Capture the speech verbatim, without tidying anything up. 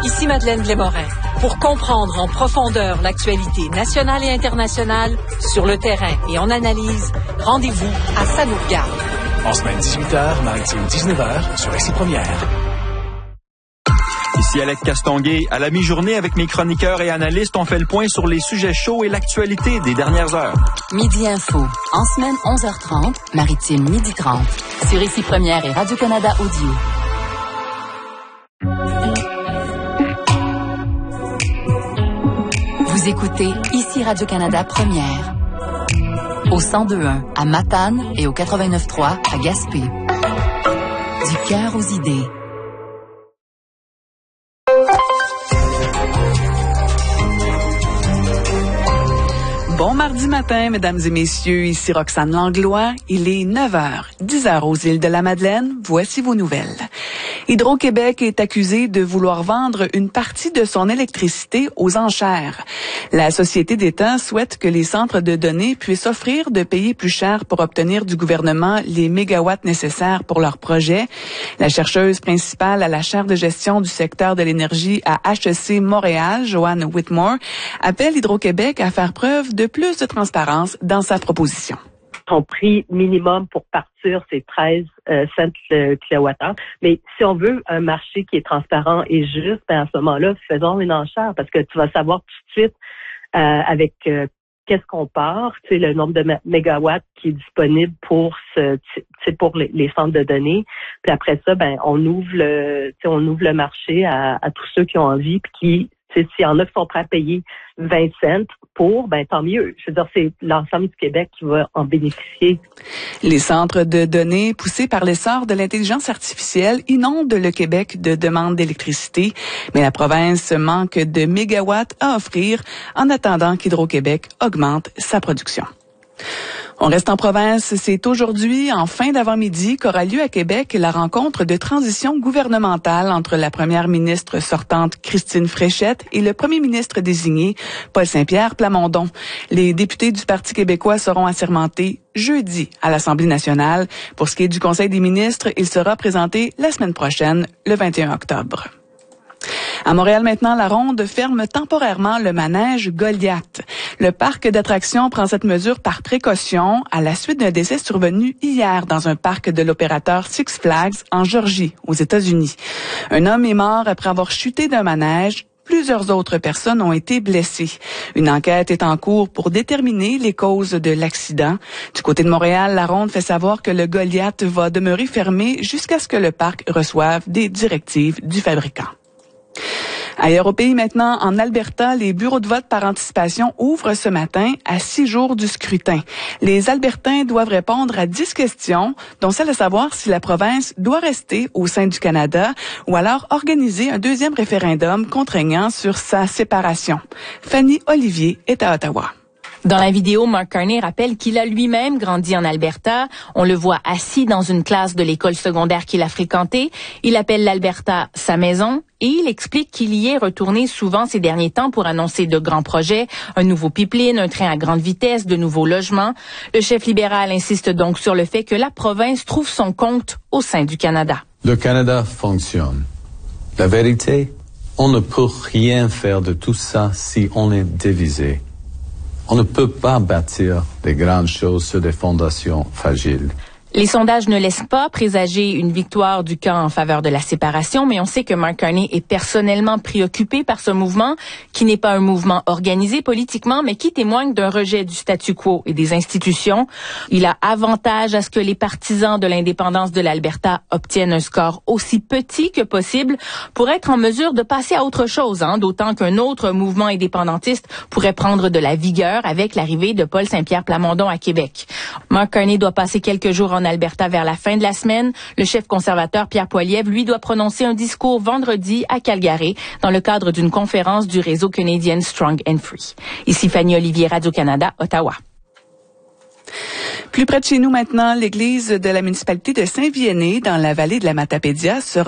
Ici Madeleine Blais-Morin. Pour comprendre en profondeur l'actualité nationale et internationale, sur le terrain et en analyse, rendez-vous à Ça nous regarde. En semaine dix-huit heures, maritime dix-neuf heures, sur Ici Première. Ici Alex Castonguay. À la mi-journée, avec mes chroniqueurs et analystes, on fait le point sur les sujets chauds et l'actualité des dernières heures. Midi Info. En semaine onze heures trente, maritime midi trente. Sur Ici Première et Radio-Canada Audio. Vous écoutez Ici Radio-Canada Première. Au cent deux point un à Matane et au quatre-vingt-neuf point trois à Gaspé. Du cœur aux idées. Bon mardi matin, mesdames et messieurs, ici Roxane Langlois. Il est neuf heures, dix heures aux îles de la Madeleine. Voici vos nouvelles. Hydro-Québec est accusé de vouloir vendre une partie de son électricité aux enchères. La Société d'État souhaite que les centres de données puissent offrir de payer plus cher pour obtenir du gouvernement les mégawatts nécessaires pour leur projet. La chercheuse principale à la chaire de gestion du secteur de l'énergie à H E C Montréal, Joanne Whitmore, appelle Hydro-Québec à faire preuve de plus de transparence dans sa proposition. Son prix minimum pour partir, c'est treize euh, cents le kilowattheure. Mais si on veut un marché qui est transparent et juste, ben à ce moment-là, faisons une enchère parce que tu vas savoir tout de suite euh, avec euh, qu'est-ce qu'on part, tu sais, le nombre de mégawatts qui est disponible pour ce, tu sais, pour les, les centres de données. Puis après ça, ben on ouvre le, tu sais, on ouvre le marché à, à tous ceux qui ont envie, puis qui, tu sais, s'il y en a qui sont prêts à payer vingt cents pour, ben tant mieux. Je veux dire, c'est l'ensemble du Québec qui va en bénéficier. Les centres de données poussés par l'essor de l'intelligence artificielle inondent le Québec de demandes d'électricité, mais la province manque de mégawatts à offrir en attendant qu'Hydro-Québec augmente sa production. On reste en province. C'est aujourd'hui, en fin d'avant-midi, qu'aura lieu à Québec la rencontre de transition gouvernementale entre la première ministre sortante Christine Fréchette et le premier ministre désigné Paul Saint-Pierre Plamondon. Les députés du Parti québécois seront assermentés jeudi à l'Assemblée nationale. Pour ce qui est du Conseil des ministres, il sera présenté la semaine prochaine, le vingt et un octobre. À Montréal maintenant, la Ronde ferme temporairement le manège Goliath. Le parc d'attractions prend cette mesure par précaution à la suite d'un décès survenu hier dans un parc de l'opérateur Six Flags en Géorgie, aux États-Unis. Un homme est mort après avoir chuté d'un manège. Plusieurs autres personnes ont été blessées. Une enquête est en cours pour déterminer les causes de l'accident. Du côté de Montréal, la Ronde fait savoir que le Goliath va demeurer fermé jusqu'à ce que le parc reçoive des directives du fabricant. Ailleurs au pays maintenant, en Alberta, les bureaux de vote par anticipation ouvrent ce matin à six jours du scrutin. Les Albertains doivent répondre à dix questions, dont celle de savoir si la province doit rester au sein du Canada ou alors organiser un deuxième référendum contraignant sur sa séparation. Fanny Olivier est à Ottawa. Dans la vidéo, Mark Carney rappelle qu'il a lui-même grandi en Alberta. On le voit assis dans une classe de l'école secondaire qu'il a fréquentée. Il appelle l'Alberta sa maison et il explique qu'il y est retourné souvent ces derniers temps pour annoncer de grands projets, un nouveau pipeline, un train à grande vitesse, de nouveaux logements. Le chef libéral insiste donc sur le fait que la province trouve son compte au sein du Canada. Le Canada fonctionne. La vérité, on ne peut rien faire de tout ça si on est divisé. On ne peut pas bâtir des grandes choses sur des fondations fragiles. Les sondages ne laissent pas présager une victoire du camp en faveur de la séparation, mais on sait que Mark Carney est personnellement préoccupé par ce mouvement, qui n'est pas un mouvement organisé politiquement, mais qui témoigne d'un rejet du statu quo et des institutions. Il a avantage à ce que les partisans de l'indépendance de l'Alberta obtiennent un score aussi petit que possible pour être en mesure de passer à autre chose, hein, d'autant qu'un autre mouvement indépendantiste pourrait prendre de la vigueur avec l'arrivée de Paul Saint-Pierre Plamondon à Québec. Mark Carney doit passer quelques jours en en Alberta vers la fin de la semaine. Le chef conservateur Pierre Poilievre, lui, doit prononcer un discours vendredi à Calgary dans le cadre d'une conférence du réseau canadien Strong and Free. Ici Fanny Olivier, Radio-Canada, Ottawa. Plus près de chez nous maintenant, l'église de la municipalité de Saint-Viennet, dans la vallée de la Matapédia, sera